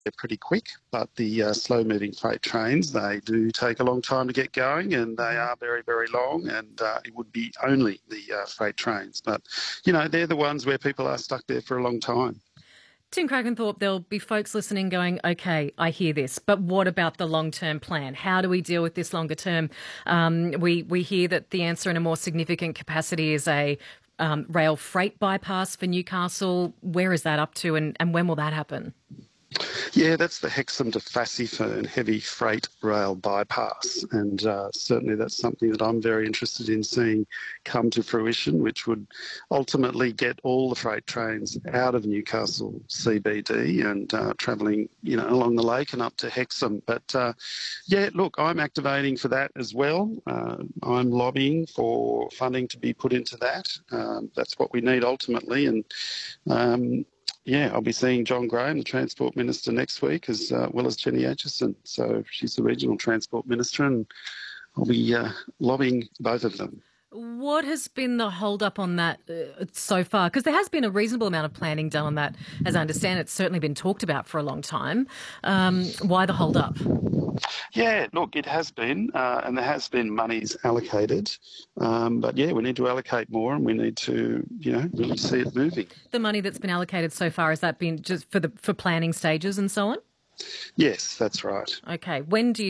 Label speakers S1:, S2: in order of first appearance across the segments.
S1: they're pretty quick, but the slow-moving freight trains, they do take a long time to get going, and they are very, very long, and it would be only the freight trains. But, they're the ones where people are stuck there for a long time.
S2: Tim Crackenthorpe, there'll be folks listening going, okay, I hear this, but what about the long-term plan? How do we deal with this longer term? We hear that the answer in a more significant capacity is a rail freight bypass for Newcastle. Where is that up to, and when will that happen?
S1: Yeah, that's the Hexham to Fassifern heavy freight rail bypass, and certainly that's something that I'm very interested in seeing come to fruition, which would ultimately get all the freight trains out of Newcastle CBD and travelling, along the lake and up to Hexham. But look, I'm activating for that as well. I'm lobbying for funding to be put into that. That's what we need ultimately, and I'll be seeing John Graham, the Transport Minister, next week, as well as Jenny Aitchison. So she's the Regional Transport Minister, and I'll be lobbying both of them.
S2: What has been the hold-up on that so far? Because there has been a reasonable amount of planning done on that. As I understand, it's certainly been talked about for a long time. Why the hold-up?
S1: Yeah, look, it has been, and there has been monies allocated. But we need to allocate more, and we need to, really see it moving.
S2: The money that's been allocated so far, has that been just for planning stages and so on?
S1: Yes, that's right.
S2: Okay.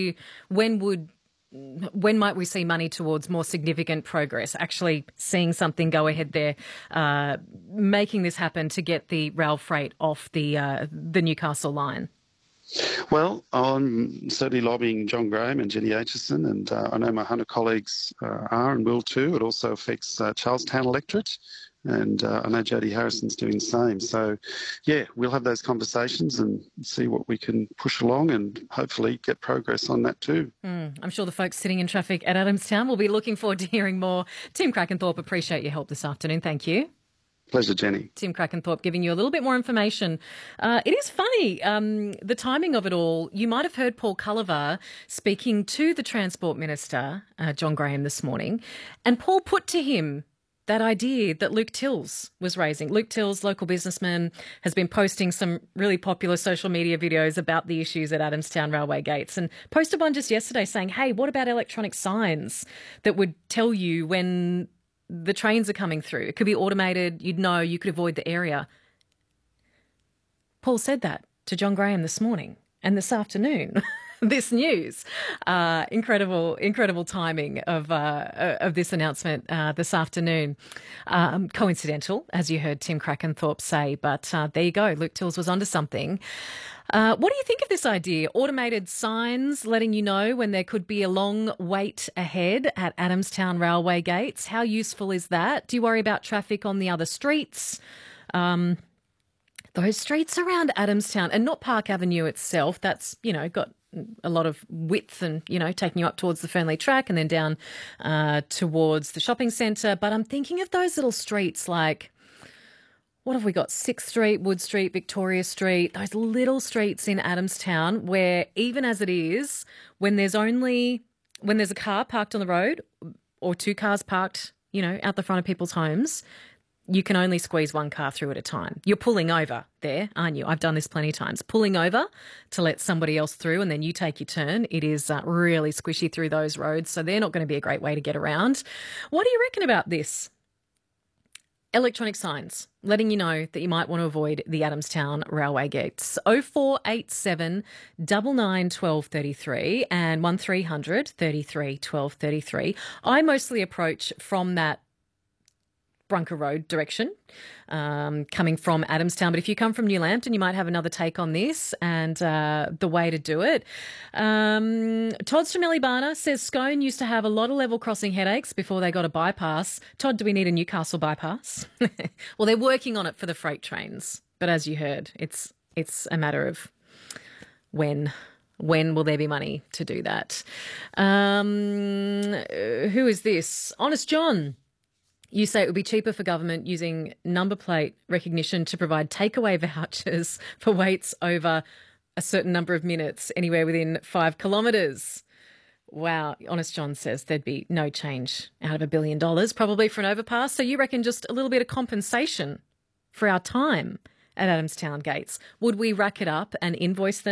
S2: When might we see money towards more significant progress, actually seeing something go ahead there, making this happen to get the rail freight off the Newcastle line?
S1: Well, I'm certainly lobbying John Graham and Jenny Aitchison, and I know my Hunter colleagues are and will too. It also affects Charlestown electorate, and I know Jody Harrison's doing the same. So, we'll have those conversations and see what we can push along and hopefully get progress on that too.
S2: I'm sure the folks sitting in traffic at Adamstown will be looking forward to hearing more. Tim Crackenthorpe, appreciate your help this afternoon. Thank you.
S1: Pleasure, Jenny.
S2: Tim Crackenthorpe giving you a little bit more information. It is funny, the timing of it all. You might have heard Paul Culliver speaking to the Transport Minister, John Graham, this morning, and Paul put to him that idea that Luke Tills was raising. Luke Tills, local businessman, has been posting some really popular social media videos about the issues at Adamstown Railway Gates, and posted one just yesterday saying, hey, what about electronic signs that would tell you when the trains are coming through? It could be automated. You'd know, you could avoid the area. Paul said that to John Graham this morning and this afternoon. This news. Incredible timing of this announcement this afternoon. Coincidental, as you heard Tim Crackenthorpe say, but there you go. Luke Tills was onto something. What do you think of this idea? Automated signs letting you know when there could be a long wait ahead at Adamstown Railway Gates. How useful is that? Do you worry about traffic on the other streets? Those streets around Adamstown, and not Park Avenue itself, that's, got a lot of width and, taking you up towards the Fernley track and then down towards the shopping centre. But I'm thinking of those little streets like, what have we got? 6th Street, Wood Street, Victoria Street, those little streets in Adamstown where even as it is, when there's a car parked on the road or two cars parked, out the front of people's homes, you can only squeeze one car through at a time. You're pulling over there, aren't you? I've done this plenty of times. Pulling over to let somebody else through and then you take your turn. It is really squishy through those roads, so they're not going to be a great way to get around. What do you reckon about this? Electronic signs letting you know that you might want to avoid the Adamstown Railway Gates. 0487 99 12 33 and 1300 33 12 33. I mostly approach from that Brunker Road direction, coming from Adamstown. But if you come from New Lambton, you might have another take on this and the way to do it. Todd Stramelli-Barner says Scone used to have a lot of level crossing headaches before they got a bypass. Todd, do we need a Newcastle bypass? Well, they're working on it for the freight trains. But as you heard, it's a matter of when. When will there be money to do that? Who is this? Honest John. You say it would be cheaper for government using number plate recognition to provide takeaway vouchers for waits over a certain number of minutes, anywhere within 5 kilometres. Wow. Honest John says there'd be no change out of $1 billion probably for an overpass. So you reckon just a little bit of compensation for our time at Adamstown Gates. Would we rack it up and invoice them?